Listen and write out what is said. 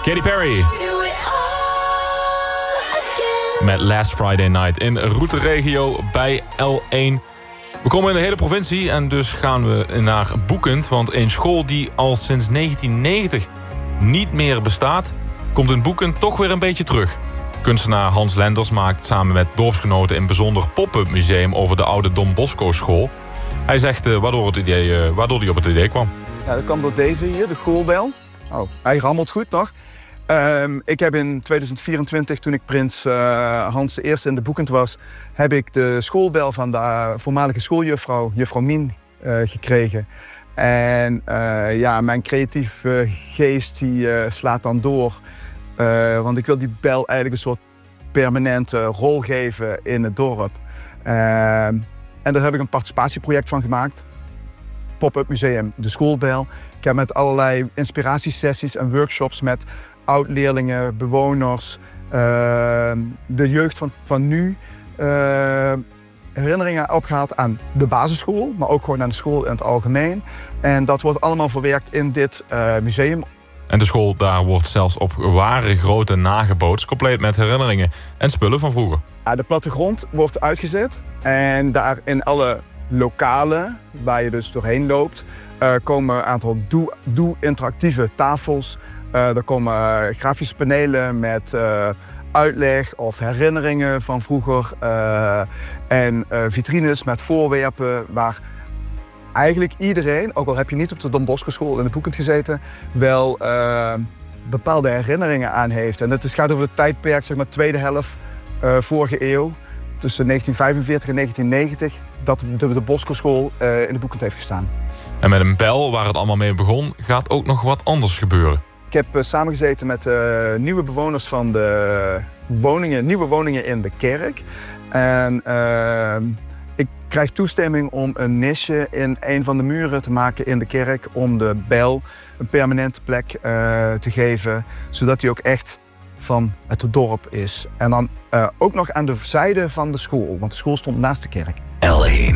Katy Perry. Met Last Friday Night in Route Regio bij L1. We komen in de hele provincie en dus gaan we naar Boekend. Want een school die al sinds 1990 niet meer bestaat, komt in Boekend toch weer een beetje terug. Kunstenaar Hans Lenders maakt samen met dorpsgenoten een bijzonder pop-up museum over de oude Don Bosco school. Hij zegt waardoor hij op het idee kwam. Ja, dat kwam door deze hier, de schoolbel. Oh, hij rammelt goed nog. Ik heb in 2024, toen ik prins Hans de Eerste in de Boekend was, heb ik de schoolbel van de voormalige schooljuffrouw, juffrouw Mien, gekregen. En ja, mijn creatieve geest die slaat dan door. Want ik wil die bel eigenlijk een soort permanente rol geven in het dorp. En daar heb ik een participatieproject van gemaakt. Pop-up museum, de schoolbel. Ik heb met allerlei inspiratiesessies en workshops met oud-leerlingen, bewoners, de jeugd van nu. Herinneringen opgehaald aan de basisschool, maar ook gewoon aan de school in het algemeen. En dat wordt allemaal verwerkt in dit museum. En de school daar wordt zelfs op ware grootte nagebootst, compleet met herinneringen en spullen van vroeger. Ja, de plattegrond wordt uitgezet en daar in alle lokalen waar je dus doorheen loopt, komen een aantal interactieve tafels. Er komen grafische panelen met uitleg of herinneringen van vroeger. En vitrines met voorwerpen waar eigenlijk iedereen, ook al heb je niet op de Don Bosco school in de Boekend gezeten, wel bepaalde herinneringen aan heeft. En het gaat over het tijdperk, zeg maar tweede helft vorige eeuw. Tussen 1945 en 1990, dat de Bosco school in de Boekend heeft gestaan. En met een bel, waar het allemaal mee begon, gaat ook nog wat anders gebeuren. Ik heb samengezeten met nieuwe bewoners van de nieuwe woningen in de kerk. En ik krijg toestemming om een niche in een van de muren te maken in de kerk, om de bel een permanente plek te geven, zodat die ook echt van het dorp is. En dan ook nog aan de zijde van de school, want de school stond naast de kerk. L1.